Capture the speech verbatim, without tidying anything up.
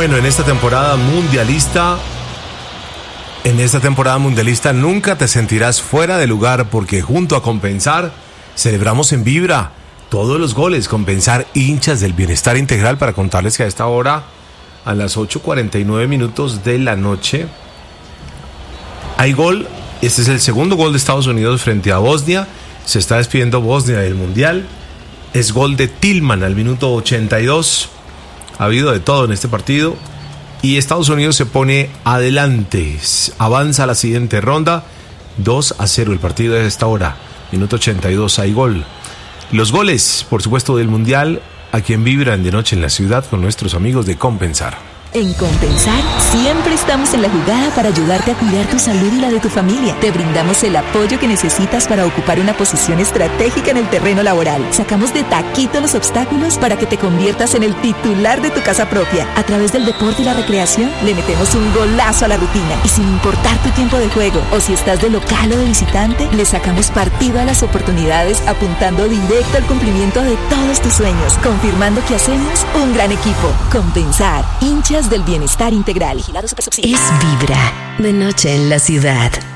Bueno, en esta temporada mundialista, en esta temporada mundialista nunca te sentirás fuera de lugar porque junto a Compensar celebramos en Vibra todos los goles. Compensar, hinchas del bienestar integral, para contarles que a esta hora, a las ocho cuarenta y nueve minutos de la noche, hay gol. Este es el segundo gol de Estados Unidos frente a Bosnia. Se está despidiendo Bosnia del Mundial. Es gol de Tillman al minuto ochenta y dos. Ha habido de todo en este partido. Y Estados Unidos se pone adelante. Avanza a la siguiente ronda. dos a cero el partido de esta hora. Minuto ochenta y dos, hay gol. Los goles, por supuesto, del Mundial, aquí en Vibran de Noche en la Ciudad con nuestros amigos de Compensar. En Compensar siempre estamos en la jugada para ayudarte a cuidar tu salud y la de tu familia. Te brindamos el apoyo que necesitas para ocupar una posición estratégica en el terreno laboral. Sacamos de taquito los obstáculos para que te conviertas en el titular de tu casa propia. A través del deporte y la recreación le metemos un golazo a la rutina. Y sin importar tu tiempo de juego o si estás de local o de visitante, le sacamos partido a las oportunidades apuntando directo al cumplimiento de todos tus sueños, confirmando que hacemos un gran equipo. Compensar, hinchas del bienestar integral. Vigilado Supersubsidio. Es Vibra, de noche en la ciudad.